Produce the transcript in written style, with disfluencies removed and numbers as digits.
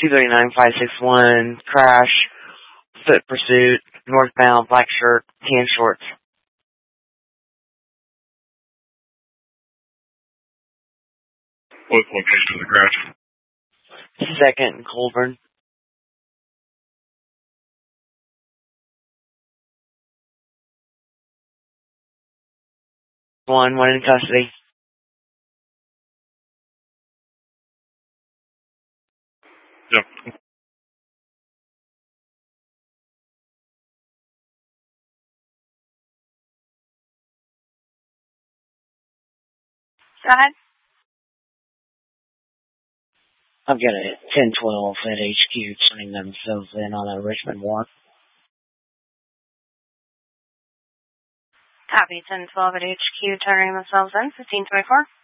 239-561, crash, foot pursuit, northbound, black shirt, tan shorts. What location of the crash? 2nd and Colburn. One in custody. Yep. Go ahead. I've got a 1012 at HQ turning themselves in on a Richmond warrant. Copy, 1012 at HQ, turning themselves in, 1524.